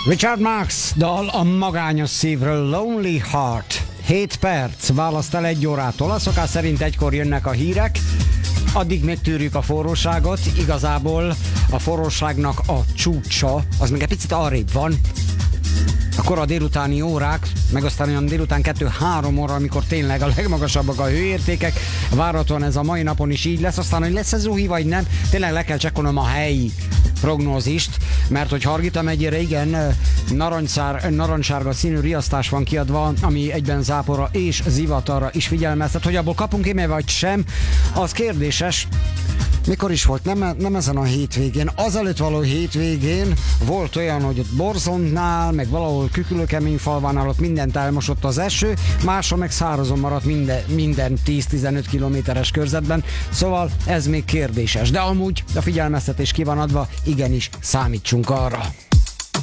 Richard Marx dal a magányos szívről, Lonely Heart. 7 perc választ el 1 órától. A szokás szerint egykor jönnek a hírek, addig még tűrjük a forróságot. Igazából a forróságnak a csúcsa az még egy picit arrébb van. A kora délutáni órák, meg aztán olyan délután 2-3 óra, amikor tényleg a legmagasabbak a hőértékek. Várhatóan ez a mai napon is így lesz. Aztán, hogy lesz ez zuhi vagy nem, tényleg le kell csekkolnom a helyi prognózist, mert hogy Hargita megyére igen narancssárga színű riasztás van kiadva, ami egyben zápora és zivatarra is figyelmeztet, hogy abból kapunk-e vagy sem, az kérdéses. Mikor is volt? Nem ezen a hétvégén. Azelőtt való hétvégén volt olyan, hogy ott Borzontnál, meg valahol Kükülőkeményfalvánál ott mindent elmosott az eső, máshol meg szárazon maradt minden 10-15 kilométeres körzetben, szóval ez még kérdéses. De amúgy a figyelmeztetés ki van adva, igenis számítsunk arra.